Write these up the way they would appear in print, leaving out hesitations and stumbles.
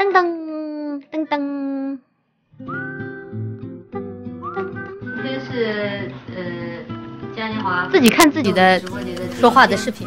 噔噔噔噔。 今天是嘉年华自己看自己的说话的视频。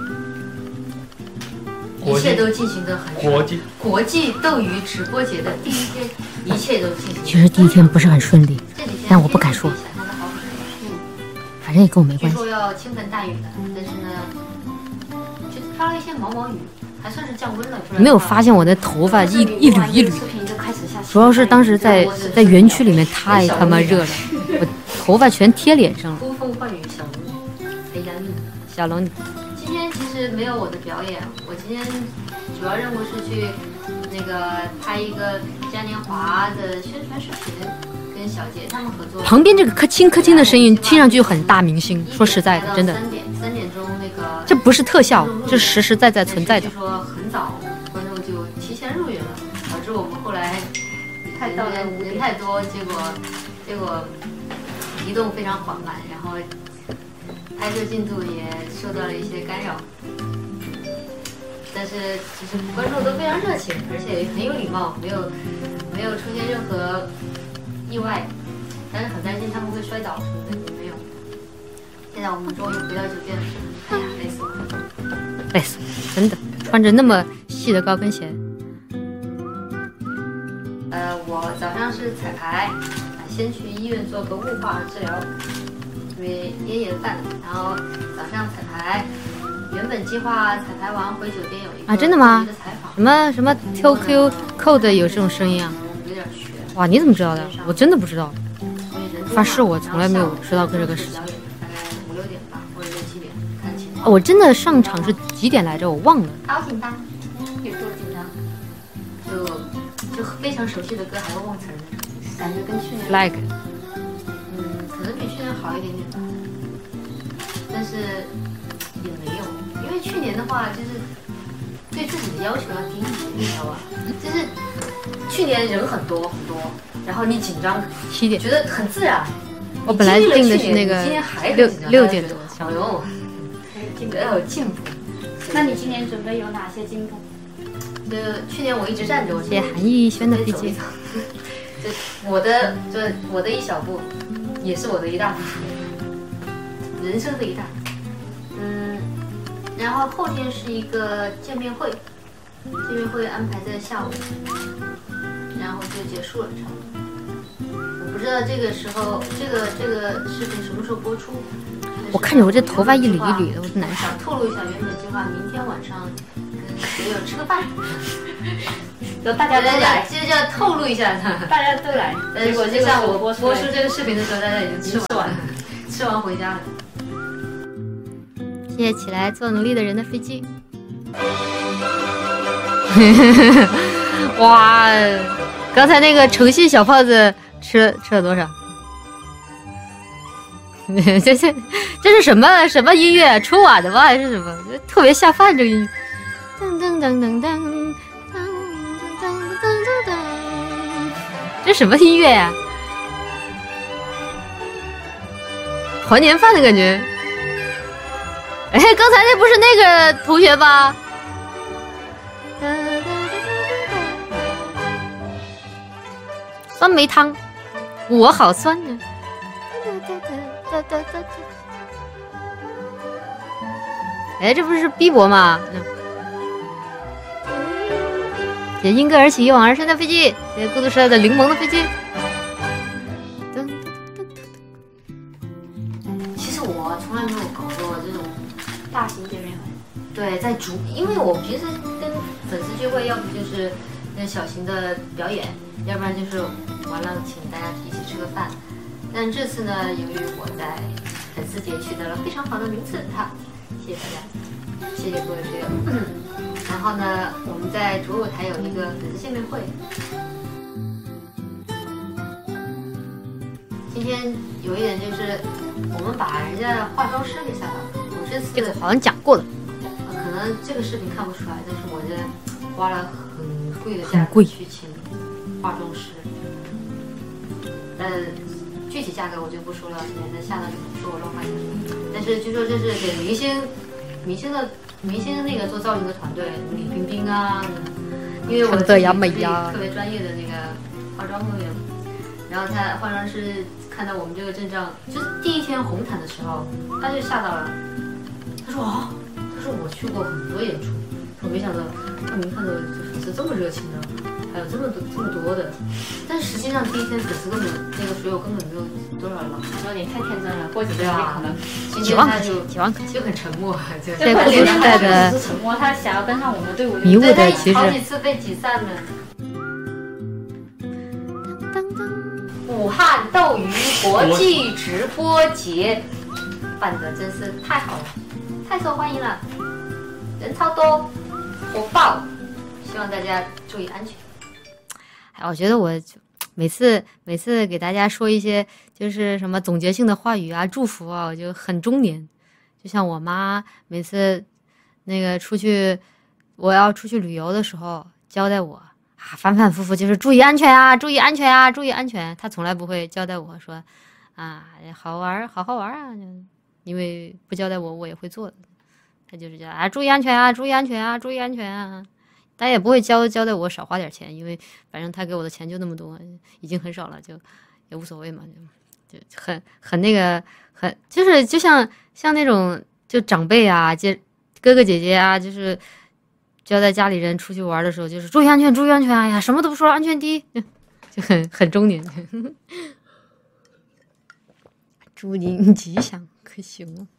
一切都进行得很顺。国际斗鱼直播节的第一天，一切都进行。 其实第一天不是很顺利，但我不敢说。反正也跟我没关系。 据说要倾盆大雨的，但是呢，就飘了一些毛毛雨，还算是降温了。 没有发现我的头发一缕一缕。主要是当时在园区里面太他妈热了，我头发全贴脸上了。 呼风唤雨，小龙，哎呀你， 小龙， 今天其实没有我的表演，我今天主要任务是去那个拍一个嘉年华的宣传视频，跟小杰他们合作。 旁边这个客厅的声音听上去很大明星，说实在的，真的。 3点钟那个， 这不是特效，这实实在在存在的。 据说很早观众就提前入园了，导致我们后来人太多，结果移动非常缓慢，然后拍摄进度也受到了一些干扰。但是其实观众都非常热情，而且很有礼貌，没有出现任何意外，但是很担心他们会摔倒什么的，也没有。现在我们终于回到酒店了，哎呀，累死我了！ 累死我，真的，穿着那么细的高跟鞋。 我早上是彩排，先去医院做个雾化治疗，因为咽炎犯了。然后早上彩排，原本计划彩排完回酒店有一个真的吗？ 采访。 什么 QQ code 有这种声音啊？ 有点悬。 哇，你怎么知道的？我真的不知道。发誓我从来没有知道过这个事情。 大概5、6点吧，或者6、7点，看情况。 我真的上场是几点来着？我忘了。 好紧张，有多紧张？就非常熟悉的歌还要忘词儿，感觉跟去年 flag， 可能比去年好一点点吧，但是也没有，因为去年的话就是对自己的要求要低一些，你知道吧？就是去年人很多，然后你紧张 7点， 觉得很自然。 我本来定的是那个6点多， 哎呦，要有进步。 那你今年准备有哪些进步？ 去年我一直站着，我谢韩艺轩的飞机。 我的一小步，也是我的一大步，人生的一大步。然后后天是一个见面会安排在下午，然后就结束了差不多。我不知道这个时候这个视频什么时候播出。 我看着我这头发一缕一缕的，我都难受。 想透露一下，原本计划明天晚上跟学友吃个饭， 大家都来， 这叫透露一下， 大家都来。 结果就像我播出这个视频的时候，大家已经吃完了，吃完回家了。 谢谢起来做努力的人的飞机。哇，刚才那个诚信小胖子吃了多少？这是什么音乐？春晚的吗？还是什么？特别下饭这个音乐。噔噔噔噔噔噔噔噔噔噔，这什么音乐呀？团年饭的感觉。哎，刚才那不是那个同学吧？酸梅汤，我好酸呢。哎，这不是逼博吗？谢谢因歌而起，一往而深的飞机，谢谢孤独时代的柠檬的飞机。 其实我从来没有搞过这种大型见面会。 对，因为我平时跟粉丝聚会，要不就是那小型的表演，要不然就是完了请大家一起吃个饭。但这次呢，由于我在粉丝节取得了非常好的名次，谢谢大家，谢谢各位学友。然后呢，我们在主舞台有一个粉丝见面会。今天有一点就是，我们把人家化妆师给下到了。我这次这个好像讲过了， 可能这个视频看不出来，但是我这花了很贵的价格去请化妆师。具体价格我就不说了，免得下到说我乱花钱。但是据说这是给明星的那个做造型的团队，李冰冰啊， 因为我的呀美自己呀特别专业的那个化妆后面，然后他化妆师看到我们这个阵仗，就是第一天红毯的时候，他就吓到了，他说哦，他说我去过很多演出，我没想到他们看到粉丝这么热情的，还有这么多的，但实际上第一天粉丝根本那个水友根本没有多少人了。 说你太天真了，过几天可能今几万天他就几万可就很沉默，就在孤独时代的只是沉默，他想要跟上我们队伍的迷雾对他的其实好几次被挤散了。武汉斗鱼国际直播节办的真是太好了，太受欢迎了，人超多，火爆，希望大家注意安全。 哎，我觉得我每次给大家说一些就是什么总结性的话语啊、祝福啊，我就很中年。就像我妈每次那个我要出去旅游的时候交代我啊，反反复复就是注意安全啊，注意安全啊，注意安全。她从来不会交代我说啊，好玩，好好玩啊，因为不交代我也会做的。她就是叫啊，注意安全啊，注意安全啊，注意安全啊。他也不会交代我少花点钱，因为反正他给我的钱就那么多，已经很少了，就也无所谓嘛，就很那个，就是就像那种就长辈啊，哥哥姐姐啊，就是交代家里人出去玩的时候，就是注意安全，注意安全，哎呀，什么都不说，安全第一，就很中年。祝您吉祥，可行了。